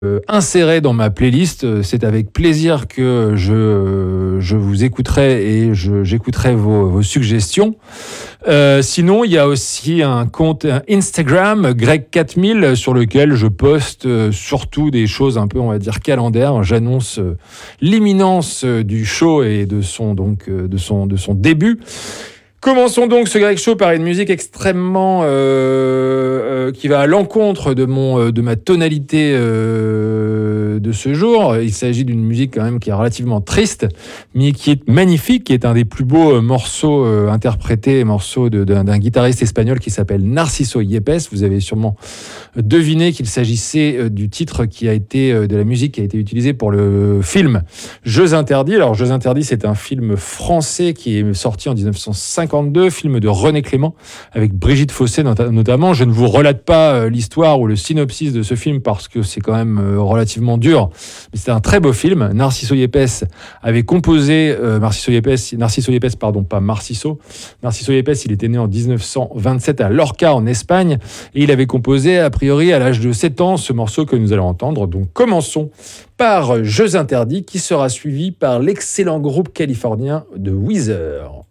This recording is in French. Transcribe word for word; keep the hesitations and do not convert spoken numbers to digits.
euh, inséré dans ma playlist. C'est avec plaisir que je, je vous écouterai et je, j'écouterai vos, vos suggestions. Euh, sinon, il y a aussi un compte Instagram, Greg quatre mille, sur lequel je poste euh, surtout des choses un peu, on va dire, calendaires. J'annonce euh, l'imminence euh, du show et de son, donc, euh, de son, de son début. Commençons donc ce Greg Show par une musique extrêmement euh, euh, qui va à l'encontre de mon euh, de ma tonalité euh, de ce jour. Il s'agit d'une musique quand même qui est relativement triste, mais qui est magnifique, qui est un des plus beaux euh, morceaux euh, interprétés, morceaux de, d'un, d'un guitariste espagnol qui s'appelle Narciso Yepes. Vous avez sûrement deviné qu'il s'agissait euh, du titre qui a été euh, de la musique qui a été utilisée pour le film Jeux interdits. Alors Jeux interdits, c'est un film français qui est sorti en dix-neuf cent cinquante-deux, film de René Clément avec Brigitte Fossé notamment. Je ne vous relate pas l'histoire ou le synopsis de ce film parce que c'est quand même relativement dur, mais c'est un très beau film. Narciso Yepes avait composé euh, Narciso Yepes, Narciso Yepes, pardon, pas Marciso. Narciso Yepes, il était né en dix-neuf cent vingt-sept à Lorca en Espagne et il avait composé a priori à l'âge de sept ans ce morceau que nous allons entendre. Donc commençons par Jeux interdits qui sera suivi par l'excellent groupe californien de Weezer.